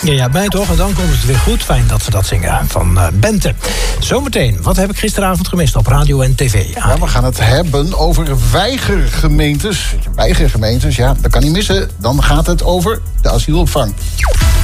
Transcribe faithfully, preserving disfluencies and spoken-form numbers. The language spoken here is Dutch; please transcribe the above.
Ja, ja, mij toch. En dan komt het weer goed. Fijn dat ze dat zingen van uh, Bente. Zometeen, wat heb ik gisteravond gemist op radio en tv? Ja, we gaan het hebben over weigergemeentes. Weigergemeentes, ja, dat kan niet missen. Dan gaat het over de asielopvang.